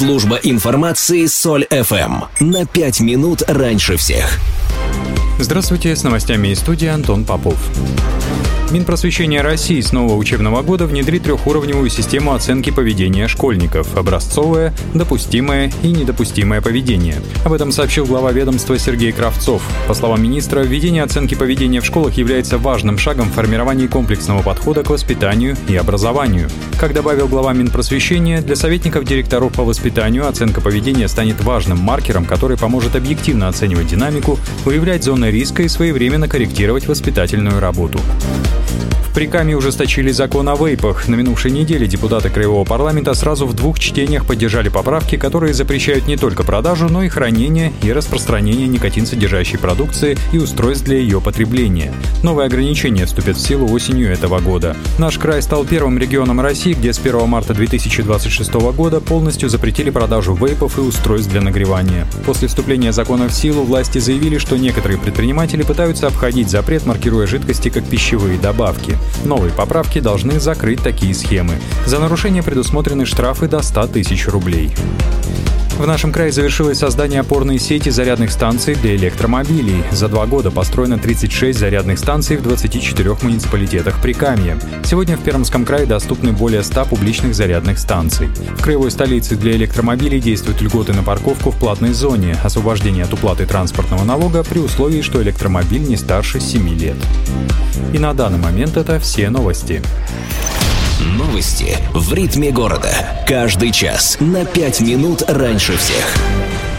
Служба информации Соль ФМ. На 5 минут раньше всех. Здравствуйте, с новостями из студии Антон Попов. Минпросвещение России с нового учебного года внедрит трехуровневую систему оценки поведения школьников: образцовое, допустимое и недопустимое поведение. Об этом сообщил глава ведомства Сергей Кравцов. По словам министра, введение оценки поведения в школах является важным шагом в формировании комплексного подхода к воспитанию и образованию. Как добавил глава Минпросвещения, для советников директоров по воспитанию оценка поведения станет важным маркером, который поможет объективно оценивать динамику, выявлять зоны риска и своевременно корректировать воспитательную работу. В Прикамье ужесточили закон о вейпах. На минувшей неделе депутаты Краевого парламента сразу в 2 чтениях поддержали поправки, которые запрещают не только продажу, но и хранение и распространение никотин-содержащей продукции и устройств для ее потребления. Новые ограничения вступят в силу осенью этого года. Наш край стал первым регионом России, где с 1 марта 2026 года полностью запретили продажу вейпов и устройств для нагревания. После вступления закона в силу власти заявили, что некоторые предприниматели пытаются обходить запрет, маркируя жидкости как пищевые добавки. Новые поправки должны закрыть такие схемы. За нарушение предусмотрены штрафы до 100 тысяч рублей. В нашем крае завершилось создание опорной сети зарядных станций для электромобилей. За 2 года построено 36 зарядных станций в 24 муниципалитетах Прикамья. Сегодня в Пермском крае доступны более 100 публичных зарядных станций. В краевой столице для электромобилей действуют льготы на парковку в платной зоне, освобождение от уплаты транспортного налога при условии, что электромобиль не старше 7 лет. И на данный момент это все новости. Новости в ритме города. Каждый час на 5 минут раньше всех.